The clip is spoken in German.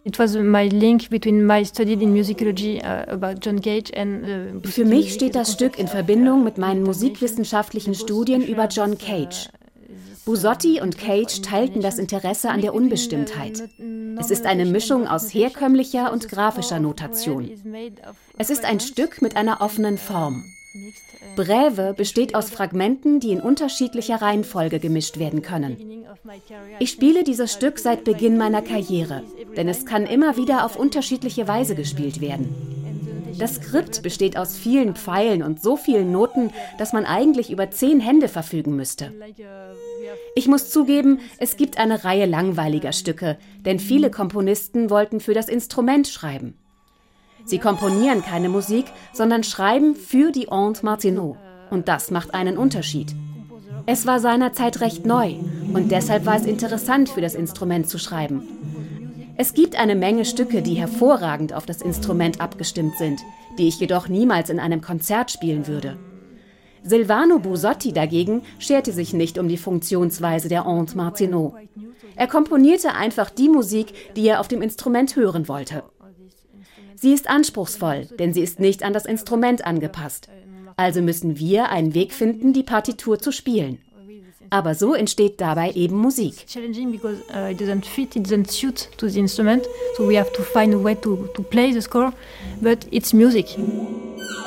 Für mich steht das Stück in Verbindung mit meinen musikwissenschaftlichen Studien über John Cage. Busotti und Cage teilten das Interesse an der Unbestimmtheit. Es ist eine Mischung aus herkömmlicher und grafischer Notation. Es ist ein Stück mit einer offenen Form. Brève besteht aus Fragmenten, die in unterschiedlicher Reihenfolge gemischt werden können. Ich spiele dieses Stück seit Beginn meiner Karriere, denn es kann immer wieder auf unterschiedliche Weise gespielt werden. Das Skript besteht aus vielen Pfeilen und so vielen Noten, dass man eigentlich über 10 Hände verfügen müsste. Ich muss zugeben, es gibt eine Reihe langweiliger Stücke, denn viele Komponisten wollten für das Instrument schreiben. Sie komponieren keine Musik, sondern schreiben für die Honte Martenot. Und das macht einen Unterschied. Es war seinerzeit recht neu und deshalb war es interessant, für das Instrument zu schreiben. Es gibt eine Menge Stücke, die hervorragend auf das Instrument abgestimmt sind, die ich jedoch niemals in einem Konzert spielen würde. Silvano Busotti dagegen scherte sich nicht um die Funktionsweise der Honte Martenot. Er komponierte einfach die Musik, die er auf dem Instrument hören wollte. Sie ist anspruchsvoll, denn sie ist nicht an das Instrument angepasst. Also müssen wir einen Weg finden, die Partitur zu spielen. Aber so entsteht dabei eben Musik. Challenging because it doesn't suit to the instrument, so we have to find a way to play the score, but it's music.